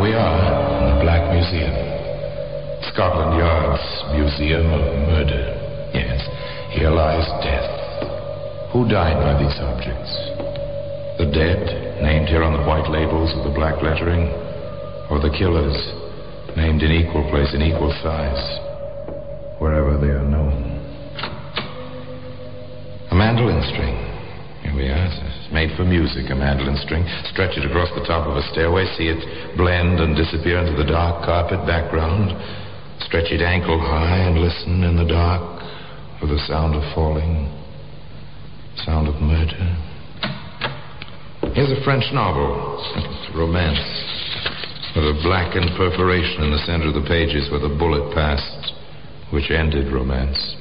we are in the Black Museum. Scotland Yard's Museum of Murder. Yes, here lies death. Who died by these objects? The dead, named here on the white labels with the black lettering, or the killers, named in equal place and equal size, wherever they are known. A mandolin string. Here we are. It's made for music, a mandolin string. Stretch it across the top of a stairway, see it blend and disappear into the dark carpet background. Stretch it ankle high and listen in the dark for the sound of falling, sound of murder. Here's a French novel, romance, with a blackened perforation in the center of the pages where the bullet passed, which ended romance.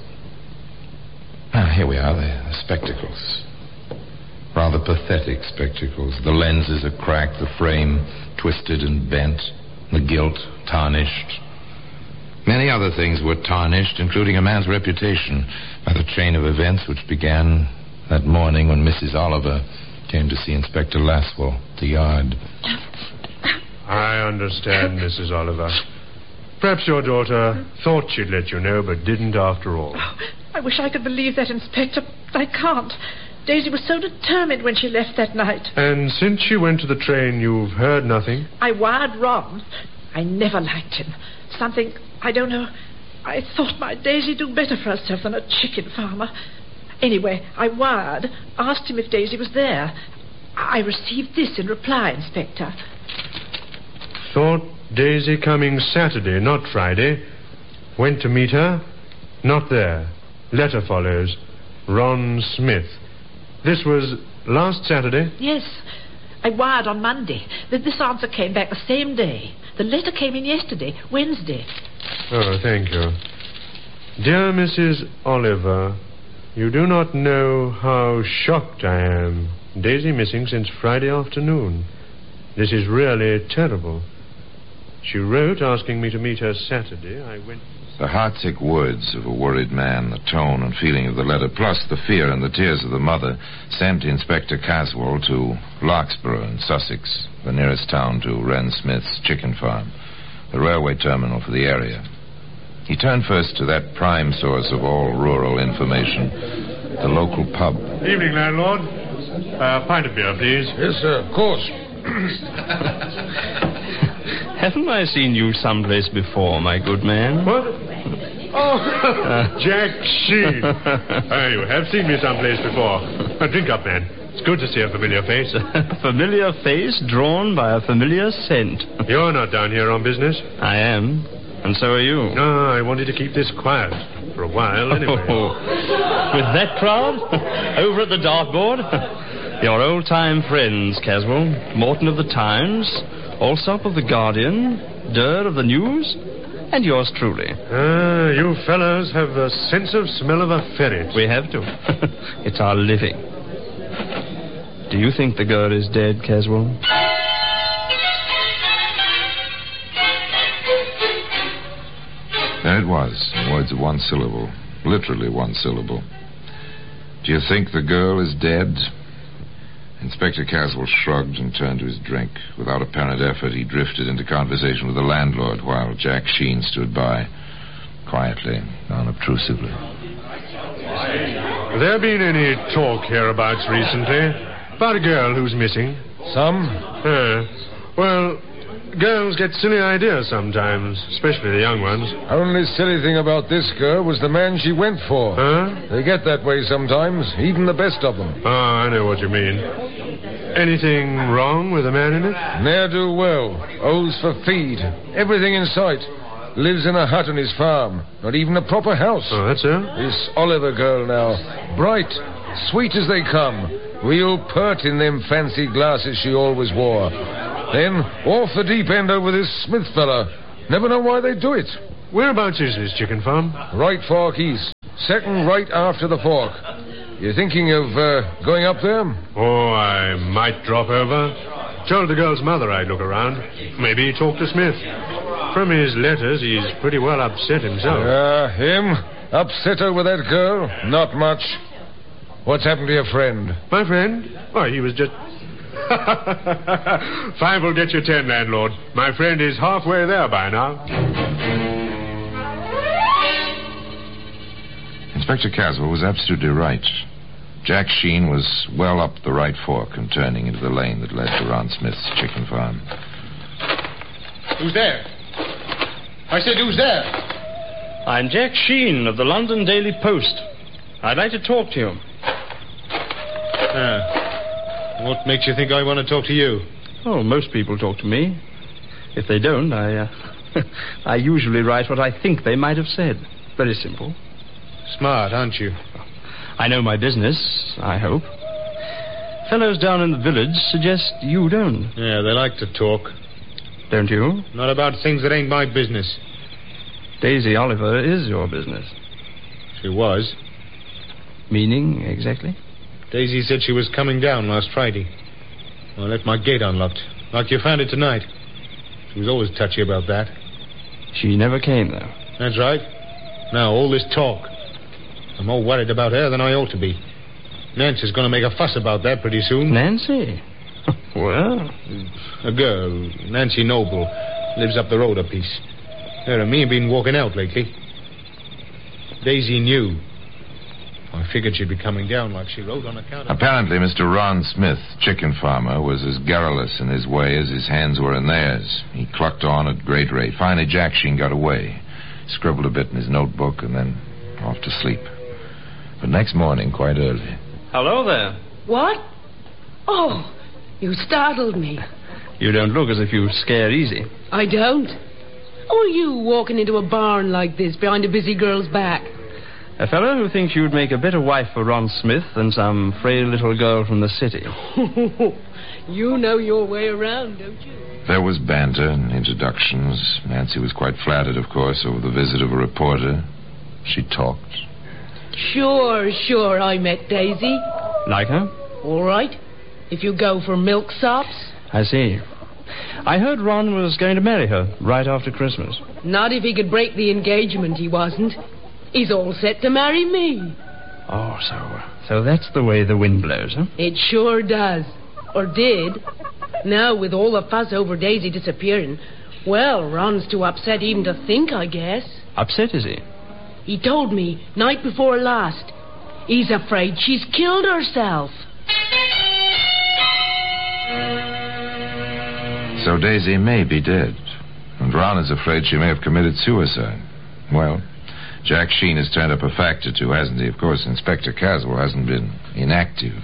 Here we are, the spectacles. Rather pathetic spectacles. The lenses are cracked, the frame twisted and bent, the gilt tarnished. Many other things were tarnished, including a man's reputation, by the chain of events which began that morning when Mrs. Oliver came to see Inspector Laswell at the yard. I understand, Mrs. Oliver. Perhaps your daughter thought she'd let you know, but didn't after all. Oh, I wish I could believe that, Inspector. I can't. Daisy was so determined when she left that night. And since she went to the train, you've heard nothing? I wired Ron. I never liked him. Something, I don't know. I thought my Daisy do better for herself than a chicken farmer. Anyway, I wired, asked him if Daisy was there. I received this in reply, Inspector. Thought Daisy coming Saturday, not Friday. Went to meet her. Not there. Letter follows. Ron Smith. This was last Saturday? Yes. I wired on Monday. This answer came back the same day. The letter came in yesterday, Wednesday. Oh, thank you. Dear Mrs. Oliver, you do not know how shocked I am. Daisy missing since Friday afternoon. This is really terrible. She wrote asking me to meet her Saturday. I went... The heartsick words of a worried man, the tone and feeling of the letter, plus the fear and the tears of the mother, sent Inspector Caswell to Larkspur in Sussex, the nearest town to Wren Smith's chicken farm, the railway terminal for the area. He turned first to that prime source of all rural information, the local pub. Evening, landlord. Pint of beer, please. Yes, sir, of course. Haven't I seen you someplace before, my good man? What? Oh, Jack Sheen. You have seen me someplace before. Drink up, man. It's good to see a familiar face. A familiar face drawn by a familiar scent. You're not down here on business? I am. And so are you. No, I wanted to keep this quiet. For a while, anyway. With that crowd? Over at the dartboard? Your old-time friends, Caswell. Morton of the Times, Alsop of the Guardian, Durr of the News, and yours truly. You fellows have the sense of smell of a ferret. We have to. It's our living. Do you think the girl is dead, Caswell? And it was, in words of one syllable, literally one syllable. Do you think the girl is dead? Inspector Caswell shrugged and turned to his drink. Without apparent effort, he drifted into conversation with the landlord while Jack Sheen stood by, quietly, unobtrusively. There been any talk hereabouts recently about a girl who's missing? Some? Well, girls get silly ideas sometimes, especially the young ones. Only silly thing about this girl was the man she went for. They get that way sometimes, even the best of them. Oh, I know what you mean. Anything wrong with the man in it? Ne'er-do-well. Owes for feed. Everything in sight. Lives in a hut on his farm. Not even a proper house. Oh, that's her? This Oliver girl now. Bright. Sweet as they come. Real pert in them fancy glasses she always wore. Then off the deep end over this Smith fella. Never know why they do it. Whereabouts is this chicken farm? Right fork east. Second right after the fork. You thinking of going up there? Oh, I might drop over. Told the girl's mother I'd look around. Maybe talk to Smith. From his letters, he's pretty well upset himself. Him? Upset over that girl? Not much. What's happened to your friend? My friend? Why, he was just... 5 will get you 10, landlord. My friend is halfway there by now. Inspector Caswell was absolutely right. Jack Sheen was well up the right fork and turning into the lane that led to Ron Smith's chicken farm. Who's there? I said, who's there? I'm Jack Sheen of the London Daily Post. I'd like to talk to you. What makes you think I want to talk to you? Oh, most people talk to me. If they don't, I usually write what I think they might have said. Very simple. Smart, aren't you? I know my business, I hope. Fellows down in the village suggest you don't. Yeah, they like to talk. Don't you? Not about things that ain't my business. Daisy Oliver is your business. She was. Meaning, exactly? Daisy said she was coming down last Friday. I left my gate unlocked, like you found it tonight. She was always touchy about that. She never came, though. That's right. Now, all this talk. I'm more worried about her than I ought to be. Nancy's going to make a fuss about that pretty soon. Nancy? Well? A girl, Nancy Noble, lives up the road a piece. Her and me have been walking out lately. Daisy knew. I figured she'd be coming down like she wrote on account of... Apparently, Mr. Ron Smith, chicken farmer, was as garrulous in his way as his hands were in theirs. He clucked on at great rate. Finally, Jack Sheen got away, scribbled a bit in his notebook, and then off to sleep. But next morning, quite early... Hello there. What? Oh, you startled me. You don't look as if you scare easy. I don't. Who are you walking into a barn like this behind a busy girl's back? A fellow who thinks you'd make a better wife for Ron Smith than some frail little girl from the city. You know your way around, don't you? There was banter and introductions. Nancy was quite flattered, of course, over the visit of a reporter. She talked. Sure, I met Daisy. Like her? All right. If you go for milksops. I see. I heard Ron was going to marry her right after Christmas. Not if he could break the engagement, he wasn't. He's all set to marry me. Oh, so that's the way the wind blows, huh? It sure does. Or did. Now, with all the fuss over Daisy disappearing, well, Ron's too upset even to think, I guess. Upset, is he? He told me, night before last. He's afraid she's killed herself. So Daisy may be dead. And Ron is afraid she may have committed suicide. Well, Jack Sheen has turned up a fact or two, hasn't he? Of course, Inspector Caswell hasn't been inactive.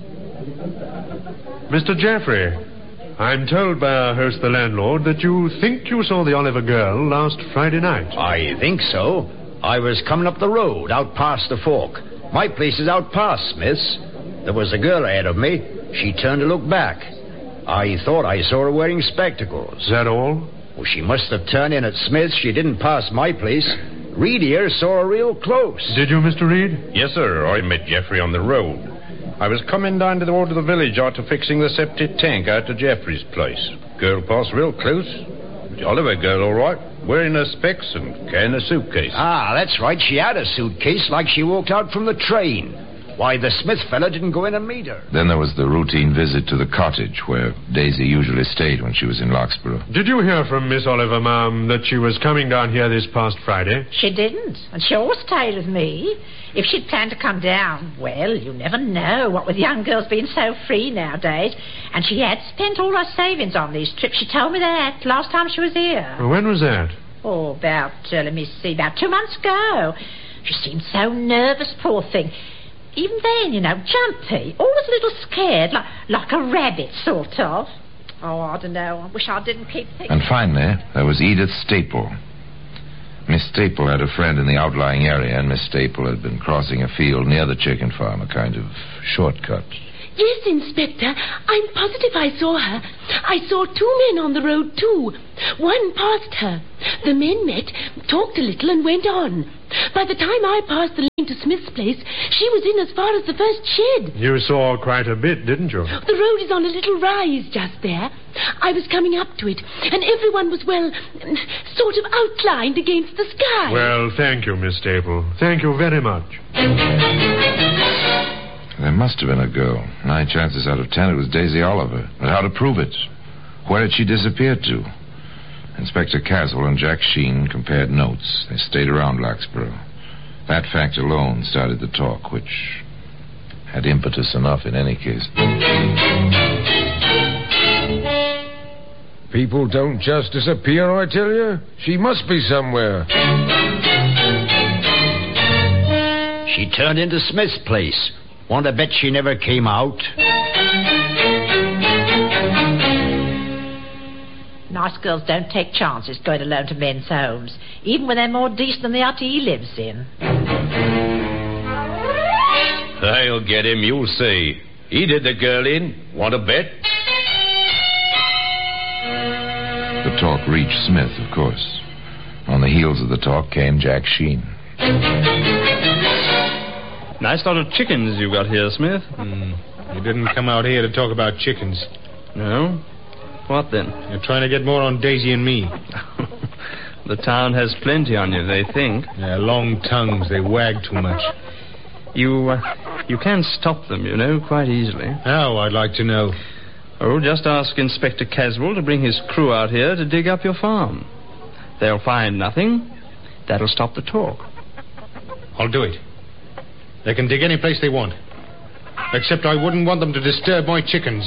Mr. Jeffrey, I'm told by our host, the landlord, that you think you saw the Oliver girl last Friday night. I think so. I was coming up the road, out past the fork. My place is out past Smith's. There was a girl ahead of me. She turned to look back. I thought I saw her wearing spectacles. Is that all? Well, she must have turned in at Smith's. She didn't pass my place. Reed here saw her real close. Did you, Mr. Reed? Yes, sir. I met Jeffrey on the road. I was coming down to the road of the village after fixing the septic tank out to Jeffrey's place. Girl passed real close. The Oliver girl, all right, wearing her specs and carrying a suitcase. Ah, that's right. She had a suitcase like she walked out from the train. Why, the Smith fella didn't go in and meet her. Then there was the routine visit to the cottage where Daisy usually stayed when she was in Locksborough. Did you hear from Miss Oliver, ma'am, that she was coming down here this past Friday? She didn't, and she always stayed with me. If she'd planned to come down, well, you never know, what with young girls being so free nowadays. And she had spent all her savings on these trips. She told me that last time she was here. Well, when was that? Oh, about 2 months ago. She seemed so nervous, poor thing. Even then, you know, jumpy, always a little scared, like a rabbit, sort of. Oh, I don't know. I wish I didn't keep thinking. And finally, there was Edith Staple. Miss Staple had a friend in the outlying area, and Miss Staple had been crossing a field near the chicken farm, a kind of shortcut. Yes, Inspector. I'm positive I saw her. I saw 2 men on the road, too. One passed her. The men met, talked a little, and went on. By the time I passed the lane to Smith's place, she was in as far as the first shed. You saw quite a bit, didn't you? The road is on a little rise just there. I was coming up to it, and everyone was, well, sort of outlined against the sky. Well, thank you, Miss Staple. Thank you very much. There must have been a girl. 9 chances out of 10 it was Daisy Oliver. But how to prove it? Where had she disappeared to? Inspector Caswell and Jack Sheen compared notes. They stayed around Larkspur. That fact alone started the talk, which had impetus enough in any case. People don't just disappear, I tell you. She must be somewhere. She turned into Smith's place. Want to bet she never came out? Nice girls don't take chances going alone to men's homes, even when they're more decent than the hut he lives in. They'll get him, you'll see. He did the girl in. Want to bet? The talk reached Smith, of course. On the heels of the talk came Jack Sheen. Nice lot of chickens you got here, Smith. You didn't come out here to talk about chickens. No? What then? You're trying to get more on Daisy and me. The town has plenty on you, they think. They're long tongues. They wag too much. You can stop them, you know, quite easily. How, I'd like to know. Oh, just ask Inspector Caswell to bring his crew out here to dig up your farm. They'll find nothing. That'll stop the talk. I'll do it. They can dig any place they want. Except I wouldn't want them to disturb my chickens.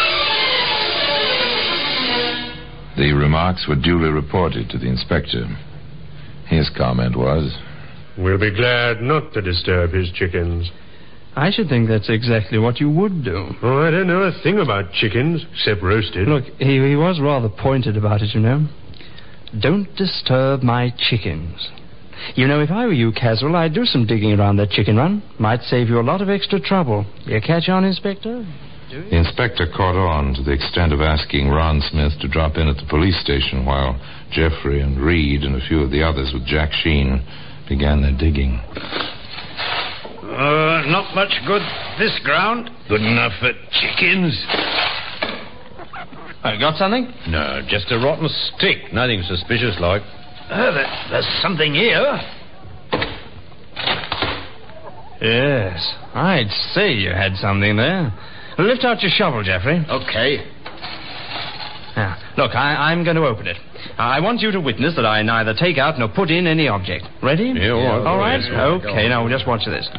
The remarks were duly reported to the inspector. His comment was, "We'll be glad not to disturb his chickens." I should think that's exactly what you would do. Oh, I don't know a thing about chickens, except roasted. Look, he was rather pointed about it, you know. Don't disturb my chickens. You know, if I were you, Caswell, I'd do some digging around that chicken run. Might save you a lot of extra trouble. You catch on, Inspector? The inspector caught on to the extent of asking Ron Smith to drop in at the police station while Jeffrey and Reed and a few of the others with Jack Sheen began their digging. Not much good this ground. Good enough for chickens. Oh, got something? No, just a rotten stick. Nothing suspicious like. There's something here. Yes, I'd say you had something there. Lift out your shovel, Jeffrey. Okay. Now, look, I'm going to open it. I want you to witness that I neither take out nor put in any object. Ready? Yeah, all right. Okay, now just watch this.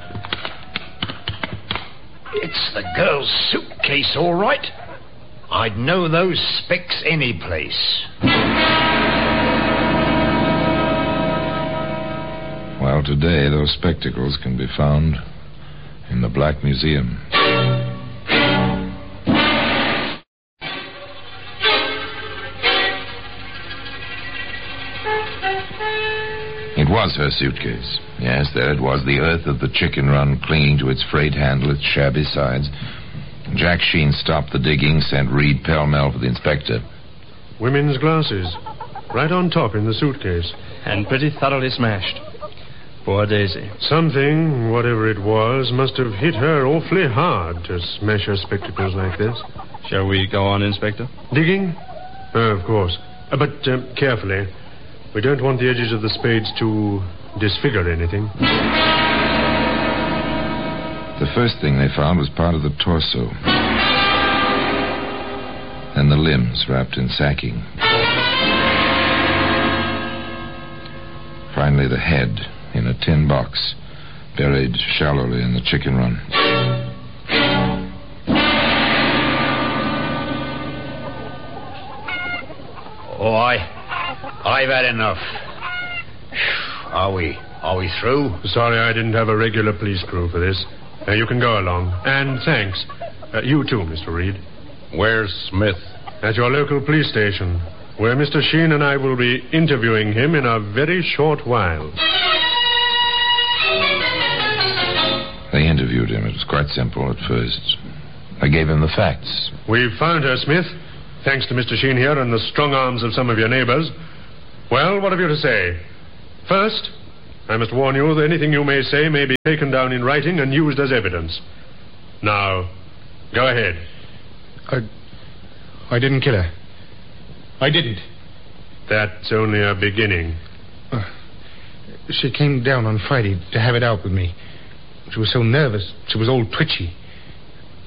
It's the girl's suitcase, all right. I'd know those specs any place. Well, today those spectacles can be found in the Black Museum. It was her suitcase. Yes, there it was, the earth of the chicken run clinging to its frayed handle, its shabby sides. Jack Sheen stopped the digging, sent Reed pell-mell for the inspector. Women's glasses. Right on top in the suitcase. And pretty thoroughly smashed. Poor Daisy. Something, whatever it was, must have hit her awfully hard to smash her spectacles like this. Shall we go on, Inspector? Digging? Oh, of course. But carefully. We don't want the edges of the spades to disfigure anything. The first thing they found was part of the torso. Then the limbs wrapped in sacking. Finally, the head in a tin box, buried shallowly in the chicken run. Oh, I've had enough. Are we through? Sorry I didn't have a regular police crew for this. You can go along. And thanks. You too, Mr. Reed. Where's Smith? At your local police station, where Mr. Sheen and I will be interviewing him in a very short while. They interviewed him. It was quite simple at first. I gave him the facts. We've found her, Smith, thanks to Mr. Sheen here and the strong arms of some of your neighbors. Well, what have you to say? First, I must warn you that anything you may say may be taken down in writing and used as evidence. Now, go ahead. I didn't kill her. I didn't. That's only a beginning. She came down on Friday to have it out with me. She was so nervous. She was all twitchy.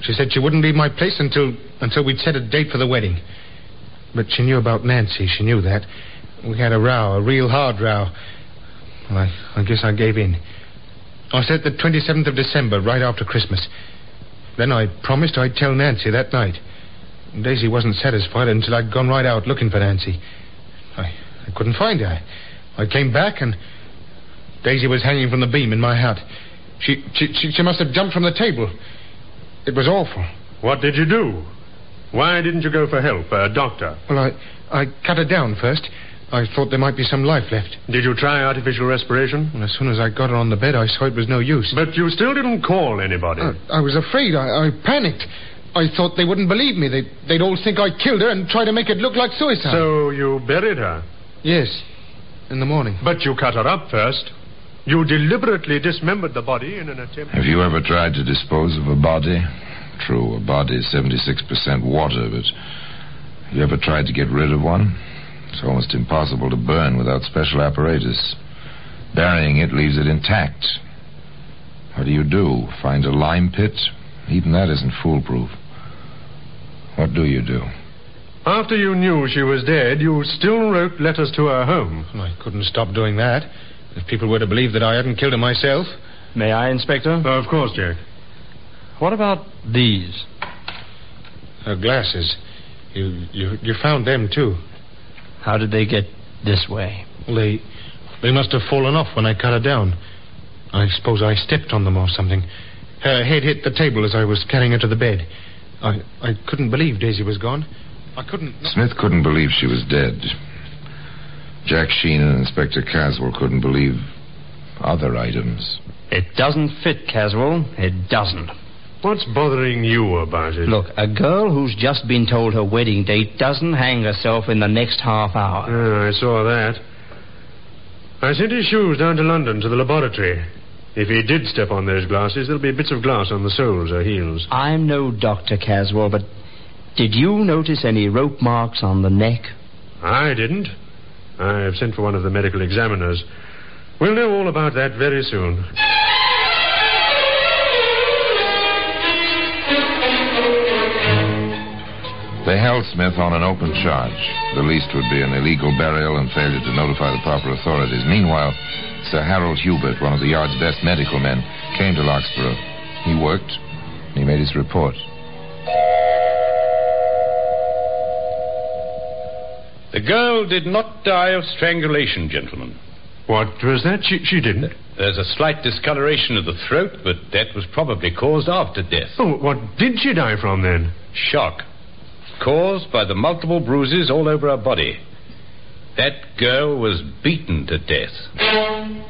She said she wouldn't leave my place until we'd set a date for the wedding. But she knew about Nancy. She knew that. We had a row, a real hard row. Well, I guess I gave in. I said the 27th of December, right after Christmas. Then I promised I'd tell Nancy that night. Daisy wasn't satisfied until I'd gone right out looking for Nancy. I couldn't find her. I came back and Daisy was hanging from the beam in my hut. She must have jumped from the table. It was awful. What did you do? Why didn't you go for help, a doctor? Well, I cut her down first. I thought there might be some life left. Did you try artificial respiration? Well, as soon as I got her on the bed, I saw it was no use. But you still didn't call anybody. I was afraid. I panicked. I thought they wouldn't believe me. They'd all think I killed her and try to make it look like suicide. So you buried her? Yes, in the morning. But you cut her up first. You deliberately dismembered the body in an attempt... Have you ever tried to dispose of a body? True, a body is 76% water, but have you ever tried to get rid of one? It's almost impossible to burn without special apparatus. Burying it leaves it intact. What do? Find a lime pit? Even that isn't foolproof. What do you do? After you knew she was dead, you still wrote letters to her home. Well, I couldn't stop doing that. If people were to believe that I hadn't killed her myself. May I, Inspector? Of course, Jack. What about these? Her glasses. You found them, too. How did they get this way? Well, they must have fallen off when I cut her down. I suppose I stepped on them or something. Her head hit the table as I was carrying her to the bed. I couldn't believe Daisy was gone. I couldn't... Smith couldn't believe she was dead. Jack Sheen and Inspector Caswell couldn't believe other items. It doesn't fit, Caswell. It doesn't. What's bothering you about it? Look, a girl who's just been told her wedding date doesn't hang herself in the next half hour. I saw that. I sent his shoes down to London to the laboratory. If he did step on those glasses, there'll be bits of glass on the soles or heels. I'm no doctor, Caswell, but did you notice any rope marks on the neck? I didn't. I've sent for one of the medical examiners. We'll know all about that very soon. They held Smith on an open charge. The least would be an illegal burial and failure to notify the proper authorities. Meanwhile, Sir Harold Hubert, one of the yard's best medical men, came to Larkspur. He worked, and he made his report. The girl did not die of strangulation, gentlemen. What was that? She didn't? There's a slight discoloration of the throat, but that was probably caused after death. Oh, what did she die from, then? Shock. Caused by the multiple bruises all over her body. That girl was beaten to death.